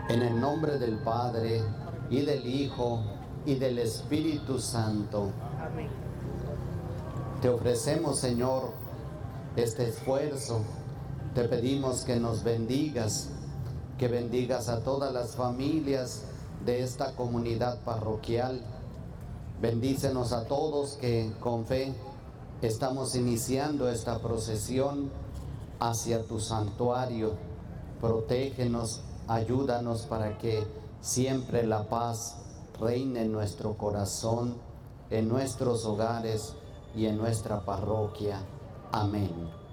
En el nombre del Padre, y del Hijo, y del Espíritu Santo. Amén. Te ofrecemos, Señor, este esfuerzo. Te pedimos que nos bendigas, que bendigas a todas las familias de esta comunidad parroquial. Bendícenos a todos que con fe estamos iniciando esta procesión hacia tu santuario. Protégenos, ayúdanos para que siempre la paz reine en nuestro corazón, en nuestros hogares y en nuestra parroquia. Amén.